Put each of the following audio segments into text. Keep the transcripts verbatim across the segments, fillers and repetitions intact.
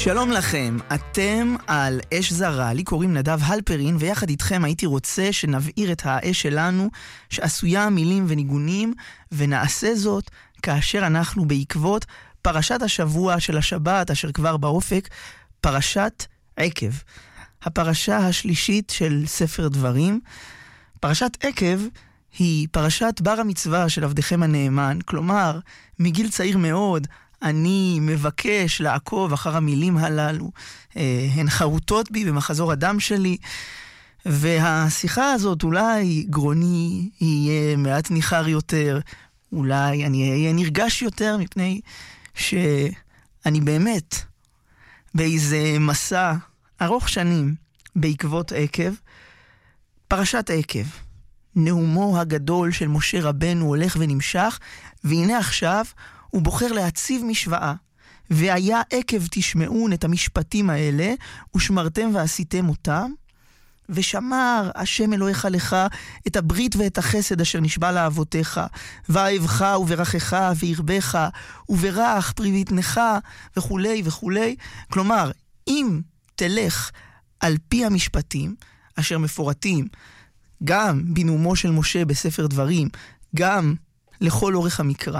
שלום לכם, אתם על אש זרה, לי קוראים נדב הלפרין, ויחד איתכם הייתי רוצה שנבעיר את האש שלנו, שעשויה מילים וניגונים, ונעשה זאת כאשר אנחנו בעקבות פרשת השבוע של השבת, אשר כבר באופק, פרשת עקב. הפרשה השלישית של ספר דברים. פרשת עקב היא פרשת בר המצווה של עבדכם הנאמן, כלומר, מגיל צעיר מאוד, אני מבקש לעקוב אחר המילים הללו, הן חרוטות בי במחזור הדם שלי, והשיחה הזאת אולי גרוני יהיה מעט ניחר יותר, אולי אני אהיה נרגש יותר, מפני שאני באמת באיזה מסע ארוך שנים בעקבות עקב. פרשת עקב, נאומו הגדול של משה רבנו הולך ונמשך, והנה עכשיו הוא בוחר להציב משוואה, והיה עקב תשמעון את המשפטים האלה, ושמרתם ועשיתם אותם, ושמר השם אלוהיך לך את הברית ואת החסד אשר נשבע לאבותיך, ואהבך וברכך וירבך, וברך פרי בטנך, וכולי וכולי. כלומר, אם תלך על פי המשפטים, אשר מפורטים גם בנאומו של משה בספר דברים, גם לכל אורך המקרא,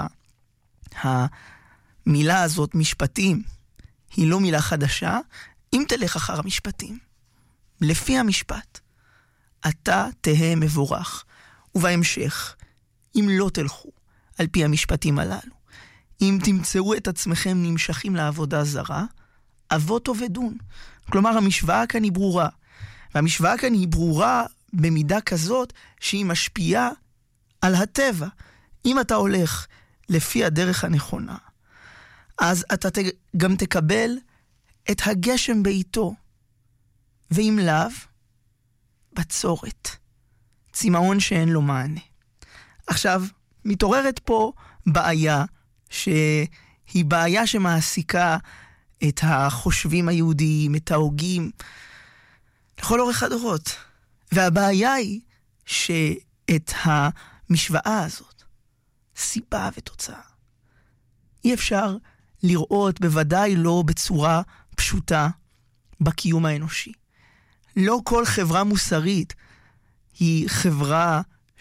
המילה הזאת, משפטים, היא לא מילה חדשה. אם תלך אחר המשפטים, לפי המשפט, אתה תהיה מבורך. ובהמשך, אם לא תלכו על פי המשפטים הללו, אם תמצאו את עצמכם נמשכים לעבודה זרה, אבות עובדון. כלומר, המשוואה כאן היא ברורה. והמשוואה כאן היא ברורה במידה כזאת שהיא משפיעה על הטבע. אם אתה הולך לפי הדרך הנכונה, אז אתה ת... גם תקבל את הגשם בעיתו, ואם לאו, בצורת, צמאון שאין לו מענה. עכשיו, מתעוררת פה בעיה, שהיא בעיה שמעסיקה את החושבים היהודיים, את ההוגים, לכל אורך הדורות. והבעיה היא שאת המשוואה הזאת, סיבה ותוצאה, אי אפשר לראות, בוודאי לא בצורה פשוטה, בקיום האנושי. לא כל חברה מוסרית היא חברה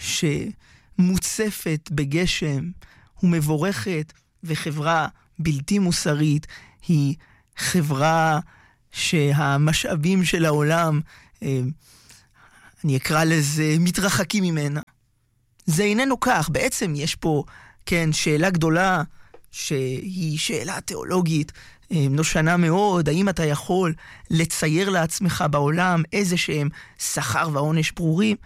שמוצפת בגשם ומבורכת, וחברה בלתי מוסרית היא חברה שהמשאבים של העולם, אני אקרא לזה, מתרחקים ממנה. זה איננו כך. בעצם יש פה, כן, שאלה גדולה, שהיא שאלה תיאולוגית, נושנה מאוד. האם אתה יכול לצייר לעצמך בעולם איזה שהם שכר ועונש ברורים?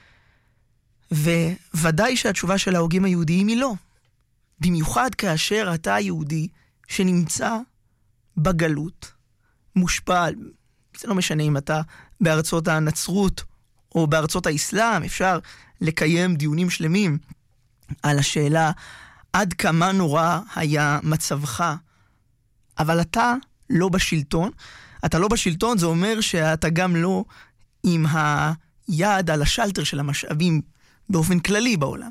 וודאי שהתשובה של ההוגים היהודיים היא לא. במיוחד כאשר אתה יהודי שנמצא בגלות, מושפע, זה לא משנה אם אתה בארצות הנצרות או בארצות האסלאם, אפשר לקיים דיונים שלמים על השאלה עד כמה נורא היה מצבך, אבל אתה לא בשלטון. אתה לא בשלטון, זה אומר שאתה גם לא עם היד על השלטר של המשאבים באופן כללי בעולם.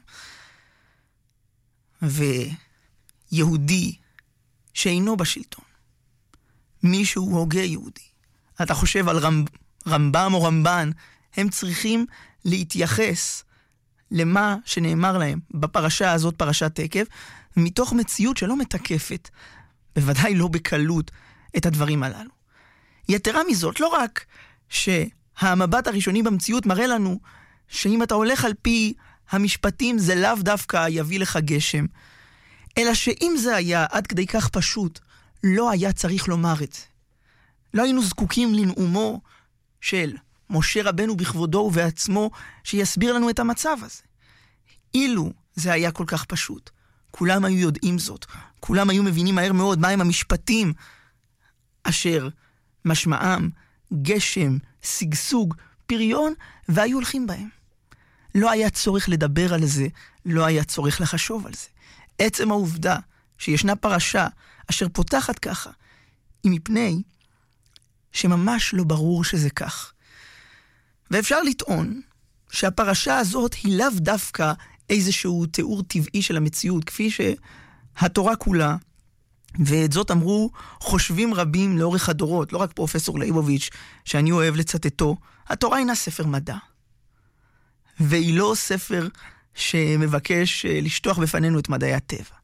ויהודי שאינו בשלטון, מישהו הוגה יהודי, אתה חושב על רמב, רמב"ם או רמב"ן, הם צריכים להתייחס למה שנאמר להם בפרשה הזאת, פרשת עקב, מתוך מציאות שלא מתקפת, בוודאי לא בקלות, את הדברים הללו. יתרה מזאת, לא רק שהמבט הראשוני במציאות מראה לנו שאם אתה הולך על פי המשפטים זה לאו דווקא יביא לך גשם, אלא שאם זה היה עד כדי כך פשוט, לא היה צריך לומר את זה. לא היינו זקוקים לנאומו של משה רבנו בכבודו ובעצמו שיסביר לנו את המצב הזה. אילו זה היה כל כך פשוט, כולם היו יודעים זאת, כולם היו מבינים מהר מאוד מהם המשפטים אשר משמעם גשם, סגסוג, פריון, והיו הולכים בהם. לא היה צורך לדבר על זה, לא היה צורך לחשוב על זה. עצם העובדה שישנה פרשה אשר פותחת ככה, היא מפני שממש לא ברור שזה כך. ואפשר לטעון שהפרשה הזאת היא לאו דווקא איזשהו תיאור טבעי של המציאות, כפי שהתורה כולה ואת זאת אמרו חושבים רבים לאורך הדורות, לא רק פרופסור ליבוביץ' שאני אוהב לצטטו. התורה אינה ספר מדע, והיא לא ספר שמבקש לשטוח בפנינו את מדעי הטבע.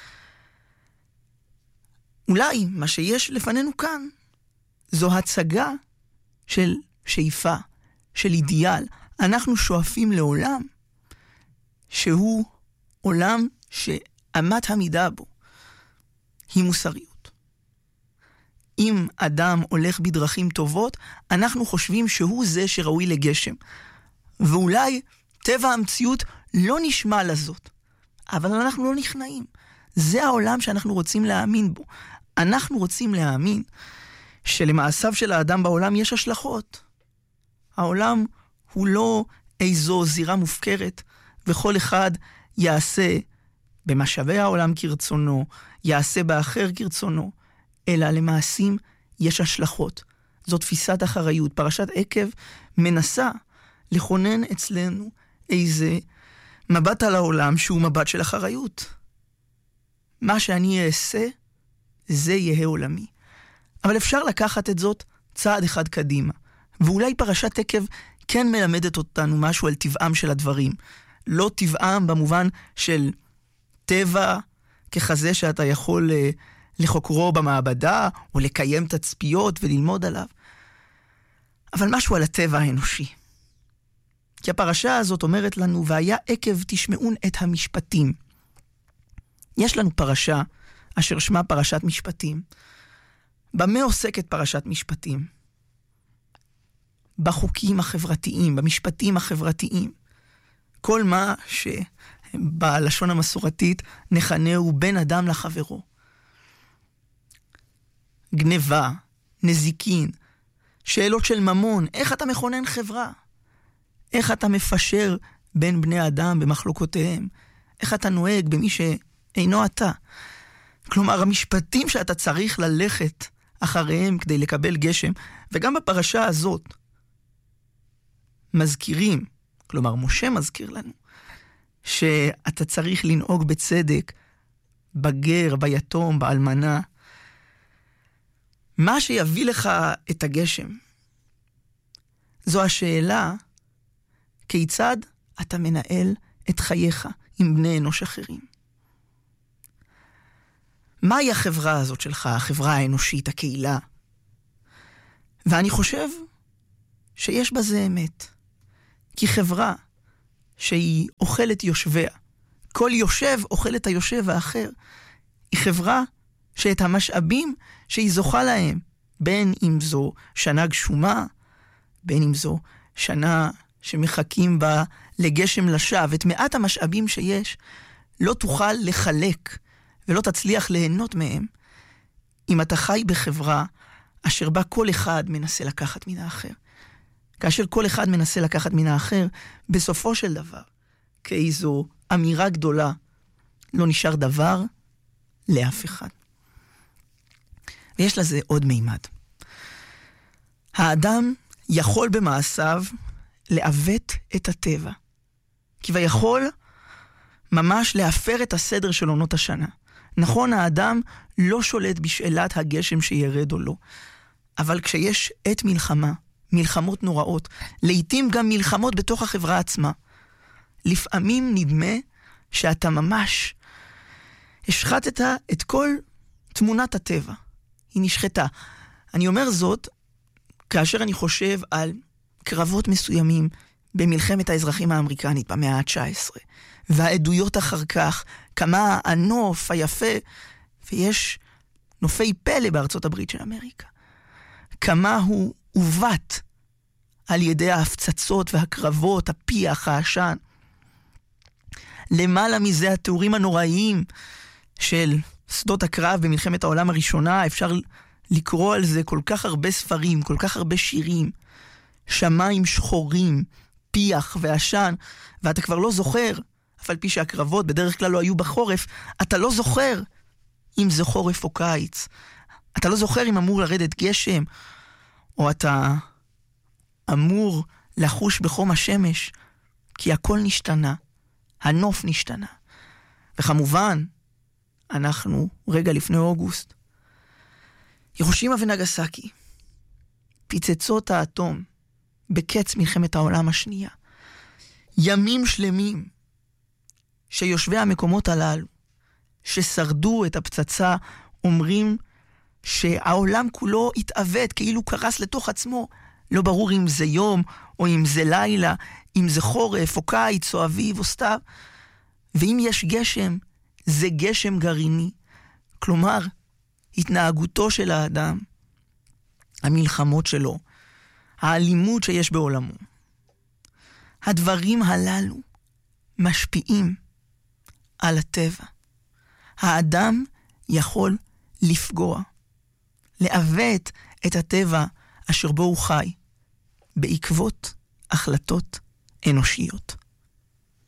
אולי מה שיש לפנינו כאן זו הצגה של שאיפה, של אידיאל. אנחנו שואפים לעולם שהוא עולם שאמת המידה בו היא מוסריות. אם אדם הולך בדרכים טובות, אנחנו חושבים שהוא זה שראוי לגשם. ואולי טבע המציאות לא נשמע לזאת, אבל אנחנו לא נכנעים. זה העולם שאנחנו רוצים להאמין בו. אנחנו רוצים להאמין שלמעשיו של האדם בעולם יש השלכות. העולם הוא לא איזו זירה מופקרת, וכל אחד יעשה במשאבי העולם כרצונו, יעשה באחר כרצונו, אלא למעשים יש השלכות. זו תפיסת אחריות. פרשת עקב מנסה לכונן אצלנו איזה מבט על העולם שהוא מבט של אחריות. מה שאני אעשה, זה יהיה עולמי. אבל אפשר לקחת את זאת צעד אחד קדימה. ואולי פרשת עקב כן מלמדת אותנו משהו על טבעם של הדברים. לא טבעם במובן של טבע ככזה שאתה יכול לחוקרו במעבדה, או לקיים תצפיות וללמוד עליו. אבל משהו על הטבע האנושי. כי הפרשה הזאת אומרת לנו, והיה עקב תשמעון את המשפטים. יש לנו פרשה אשר שמה פרשת משפטים. במה עוסקת פרשת משפטים? בחוקים החברתיים, במשפטים החברתיים. כל מה שבלשון המסורתית נכנהו בין אדם לחברו. גניבה, נזיקין, שאלות של ממון, איך אתה מכונן חברה? איך אתה מפשר בין בני אדם במחלוקותיהם? איך אתה נוהג במי שאינו אתה? כלומר, המשפטים שאתה צריך ללכת אחריהם כדי לקבל גשם, וגם בפרשה הזאת מזכירים, כלומר משה מזכיר לנו, שאתה צריך לנהוג בצדק בגר, ביתום, באלמנה. מה שיביא לך את הגשם זו השאלה כיצד אתה מנהל את חייך עם בני אנוש אחרים. מהי החברה הזאת שלך, החברה האנושית, הקהילה? ואני חושב שיש בזה אמת. כי חברה שהיא אוכלת יושביה, כל יושב אוכל את היושב האחר, היא חברה שאת המשאבים שהיא זוכה להם, בין אם זו שנה גשומה, בין אם זו שנה שמחכים בה לגשם לשווא, את מעט המשאבים שיש, לא תוכל לחלק ולא תצליח ליהנות מהם, אם אתה חי בחברה אשר בה כל אחד מנסה לקחת מן האחר. כאשר כל אחד מנסה לקחת מן האחר, בסופו של דבר, כאיזו אמירה גדולה, לא נשאר דבר לאף אחד. ויש לזה עוד מימד. האדם יכול במעשיו לעוות את הטבע. כי ויכול ממש להפר את הסדר של עונות השנה. נכון, האדם לא שולט בשאלת הגשם שירד או לא. אבל כשיש עת מלחמה, מלחמות נוראות, לעתים גם מלחמות בתוך החברה עצמה, לפעמים נדמה שאתה ממש השחטת את כל תמונת הטבע. היא נשחטה. אני אומר זאת כאשר אני חושב על קרבות מסוימים במלחמת האזרחים האמריקנית במאה ה-תשע עשרה, והעדויות אחר כך, כמה הנוף היפה, ויש נופי פלא בארצות הברית של אמריקה, כמה הוא עוות על ידי ההפצצות והקרבות, הפיח, העשן. למעלה מזה התיאורים הנוראיים של שדות הקרב במלחמת העולם הראשונה, אפשר לקרוא על זה כל כך הרבה ספרים, כל כך הרבה שירים, שמיים שחורים, פיח ועשן, ואתה כבר לא זוכר, אף על פי שהקרבות בדרך כלל לא היו בחורף, אתה לא זוכר אם זה חורף או קיץ. אתה לא זוכר אם אמור לרדת גשם, או אתה אמור לחוש בחום השמש, כי הכל נשתנה, הנוף נשתנה. וכמובן, אנחנו רגע לפני אוגוסט. הירושימה ונגסקי, פיצצות האטום בקץ מלחמת העולם השנייה. ימים שלמים שיושבי המקומות הללו, ששרדו את הפצצה, אומרים שהעולם כולו התאבד, כאילו קרס לתוך עצמו. לא ברור אם זה יום או אם זה לילה, אם זה חורף או קיץ או אביב או סתיו. ואם יש גשם, זה גשם גרעיני. כלומר, התנהגותו של האדם, המלחמות שלו, האלימות שיש בעולמו. הדברים הללו משפיעים על הטבע. האדם יכול לפגוע, לעוות את הטבע אשר בו הוא חי, בעקבות החלטות אנושיות.